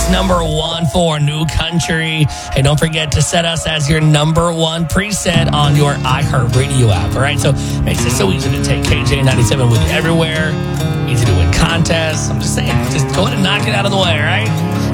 It's number one for New Country. Hey, don't forget to set us as your number one preset on your iHeartRadio app. All right, so it makes it so easy to take KJ97 with you everywhere. Easy to win contests. I'm just saying, just go ahead and knock it out of the way, all right?